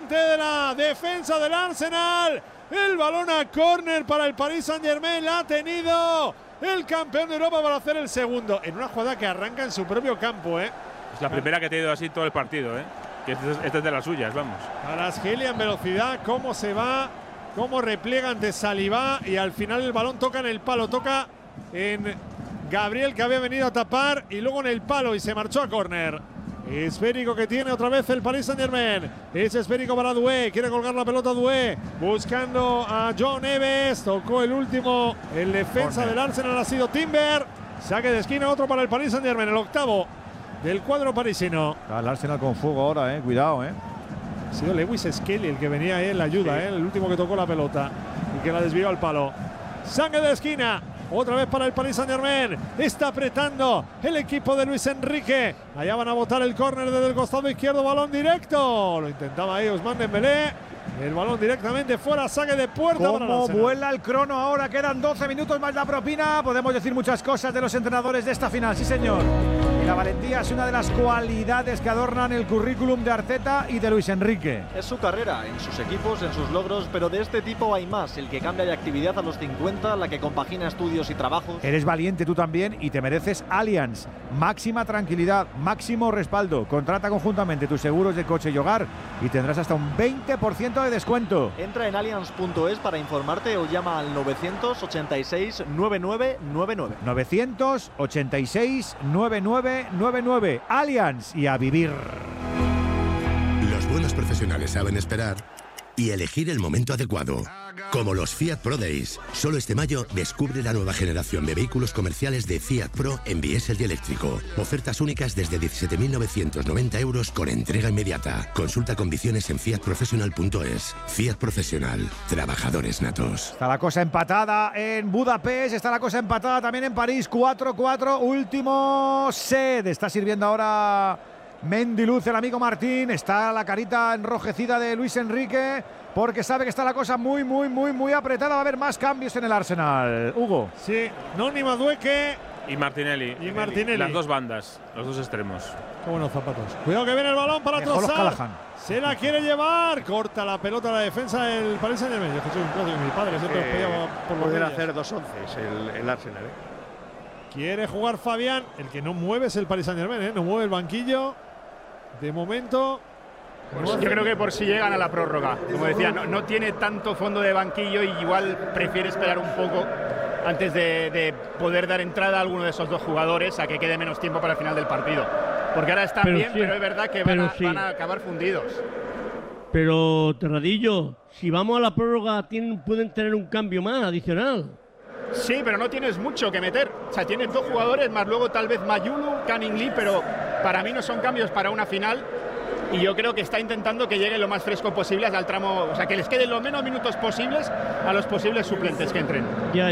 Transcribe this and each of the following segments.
parte de la defensa del Arsenal. El balón a córner para el Paris Saint-Germain. La ha tenido el campeón de Europa para hacer el segundo. En una jugada que arranca en su propio campo, ¿eh? Es la primera que te ha ido así todo el partido, ¿eh? Que esta es de las suyas, vamos. Kvaratskhelia en velocidad, cómo se va, cómo repliega ante Saliba y al final el balón toca en el palo, toca en Gabriel que había venido a tapar y luego en el palo y se marchó a córner. Esférico que tiene otra vez el Paris Saint-Germain. Es esférico para Doué. Quiere colgar la pelota Doué. Buscando a John Neves. Tocó el último. El defensa del Arsenal ha sido Timber. Saque de esquina otro para el Paris Saint-Germain. El octavo del cuadro parisino. El Arsenal con fuego ahora, cuidado, Ha sido Lewis Skelly el que venía ahí en la ayuda, sí. El último que tocó la pelota y que la desvió al palo. Saque de esquina. Otra vez para el Paris Saint-Germain. Está apretando el equipo de Luis Enrique. Allá van a botar el córner desde el costado izquierdo. Balón directo. Lo intentaba ahí Ousmane Dembélé. El balón directamente fuera. Saque de puerta. ¿Cómo vuela el crono ahora? Quedan 12 minutos más la propina. Podemos decir muchas cosas de los entrenadores de esta final. Sí, señor. Y la valentía es una de las cualidades que adornan el currículum de Arteta y de Luis Enrique. Es su carrera, en sus equipos, en sus logros, pero de este tipo hay más. El que cambia de actividad a los 50, la que compagina estudios y trabajos. Eres valiente tú también y te mereces Allianz. Máxima tranquilidad, máximo respaldo. Contrata conjuntamente tus seguros de coche y hogar y tendrás hasta un 20% de descuento. Entra en allianz.es para informarte o llama al 986 9999. 986 9999. Allianz y a vivir. Los buenos profesionales saben esperar y elegir el momento adecuado. Como los Fiat Pro Days. Solo este mayo descubre la nueva generación de vehículos comerciales de Fiat Pro en diésel y eléctrico. Ofertas únicas desde 17.990 euros con entrega inmediata. Consulta condiciones en fiatprofessional.es. Fiat Professional. Trabajadores natos. Está la cosa empatada en Budapest. Está la cosa empatada también en París. 4-4. Último set. Está sirviendo ahora Mendy Luz, el amigo Martín. Está la carita enrojecida de Luis Enrique porque sabe que está la cosa muy apretada. Va a haber más cambios en el Arsenal. Hugo. Sí, Noni Madueque y Martinelli. Y Martinelli. Las dos bandas, los dos extremos. Qué buenos zapatos. Cuidado que viene el balón para Trossard. Se la quiere llevar. Corta la pelota la defensa del Paris Saint-Germain. Yo que soy un clásico, mi padre siempre peleaba por los poder reyes. hacer 2 11 el Arsenal. Quiere jugar Fabián. El que no mueve es el Paris Saint-Germain, No mueve el banquillo. De momento. Pues yo creo que por si llegan a la prórroga. Como decía, no tiene tanto fondo de banquillo y igual prefiere esperar un poco antes de poder dar entrada a alguno de esos dos jugadores a que quede menos tiempo para el final del partido. Porque ahora están bien, pero es verdad que van a acabar fundidos. Pero, Terradillo, si vamos a la prórroga pueden tener un cambio más adicional. Sí, pero no tienes mucho que meter. O sea, tienes dos jugadores, más luego tal vez Mayulu, Canning Lee, pero para mí no son cambios para una final. Y yo creo que está intentando que llegue lo más fresco posible al tramo, o sea, que les queden los menos minutos posibles a los posibles suplentes que entren. Ya.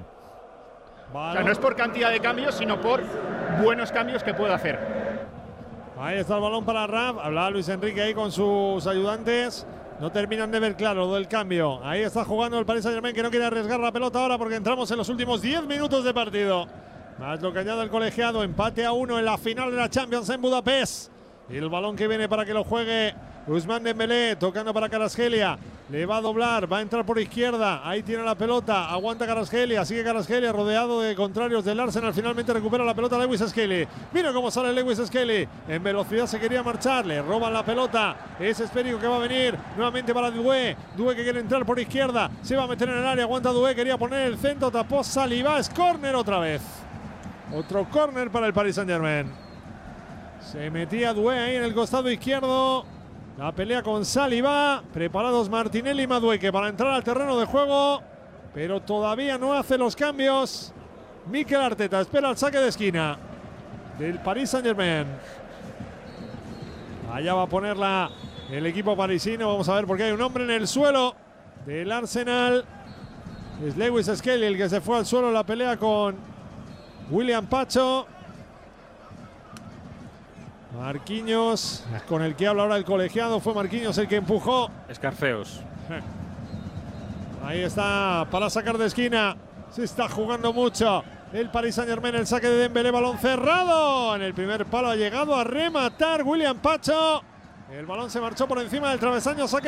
O sea, no es por cantidad de cambios, sino por buenos cambios que pueda hacer. Ahí está el balón para Raf. Hablaba Luis Enrique ahí con sus ayudantes. No terminan de ver claro lo del cambio. Ahí está jugando el Paris Saint-Germain que no quiere arriesgar la pelota ahora porque entramos en los últimos 10 minutos de partido. Más lo que añade el colegiado. Empate a 1 en la final de la Champions en Budapest. Y el balón que viene para que lo juegue Ousmane Dembélé, tocando para Kvaratskhelia. Le va a doblar, va a entrar por izquierda. Ahí tiene la pelota, aguanta Kvaratskhelia. Sigue Kvaratskhelia rodeado de contrarios del Arsenal. Finalmente recupera la pelota Lewis Skelly. Mira cómo sale Lewis Skelly. En velocidad se quería marchar, le roban la pelota. Es esférico que va a venir nuevamente para Doué. Doué que quiere entrar por izquierda. Se va a meter en el área, aguanta Doué. Quería poner el centro, tapó Saliba. Es córner otra vez. Otro córner para el Paris Saint-Germain. Se metía Doué ahí en el costado izquierdo. La pelea con Saliba. Preparados Martinelli y Madueque para entrar al terreno de juego. Pero todavía no hace los cambios. Mikel Arteta espera el saque de esquina del Paris Saint-Germain. Allá va a ponerla el equipo parisino. Vamos a ver porque hay un hombre en el suelo del Arsenal. Es Lewis Skelly el que se fue al suelo en la pelea con William Pacho. Marquinhos, con el que habla ahora el colegiado, fue Marquinhos el que empujó. Escarceos. Ahí está, para sacar de esquina. Se está jugando mucho el Paris Saint-Germain, el saque de Dembélé, balón cerrado. En el primer palo ha llegado a rematar William Pacho. El balón se marchó por encima del travesaño, saque